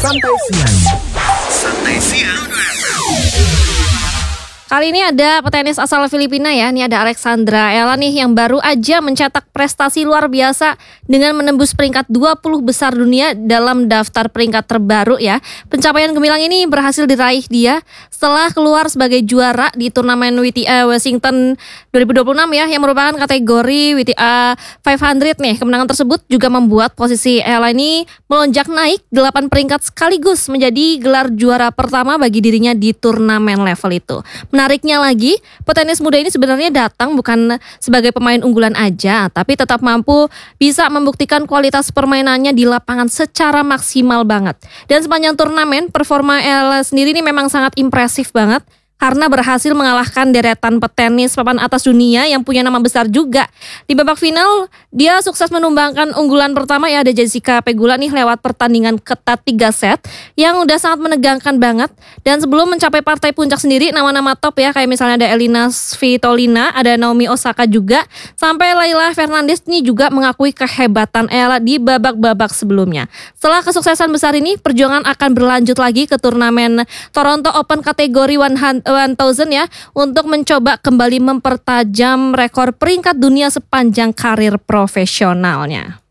Santai Siang. Santai Siang. Kali ini ada petenis asal Filipina ya, ini ada Alexandra Ella nih yang baru aja mencetak prestasi luar biasa dengan menembus peringkat 20 besar dunia dalam daftar peringkat terbaru ya. Pencapaian gemilang ini berhasil diraih dia setelah keluar sebagai juara di turnamen WTA Washington 2026 ya, yang merupakan kategori WTA 500 nih. Kemenangan tersebut juga membuat posisi Ella ini melonjak naik 8 peringkat sekaligus menjadi gelar juara pertama bagi dirinya di turnamen level itu. Menariknya lagi, petenis muda ini sebenarnya datang bukan sebagai pemain unggulan aja, tapi tetap mampu bisa membuktikan kualitas permainannya di lapangan secara maksimal banget. Dan sepanjang turnamen, performa Ella sendiri ini memang sangat impresif banget karena berhasil mengalahkan deretan petenis papan atas dunia yang punya nama besar juga. Di babak final, dia sukses menumbangkan unggulan pertama ya, ada Jessica Pegula nih lewat pertandingan ketat 3 set yang udah sangat menegangkan banget. Dan sebelum mencapai partai puncak sendiri, nama-nama top ya kayak misalnya ada Elina Svitolina, ada Naomi Osaka juga, sampai Leylah Fernandez nih juga mengakui kehebatan Ella di babak-babak sebelumnya. Setelah kesuksesan besar ini, perjuangan akan berlanjut lagi ke turnamen Toronto Open kategori 1000 ya, untuk mencoba kembali mempertajam rekor peringkat dunia sepanjang karir profesionalnya.